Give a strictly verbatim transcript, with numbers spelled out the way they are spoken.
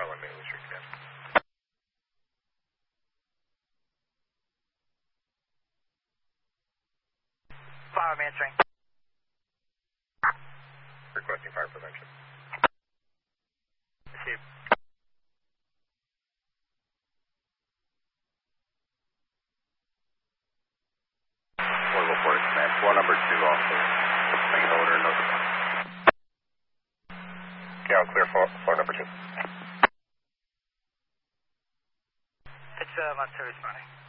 Charlie, Main Street again. Fire answering. Requesting fire prevention. Received. Portable Port Command. Floor number two also. Main order, no. Okay, I'll clear floor, floor number two. It's uh, Monster responding.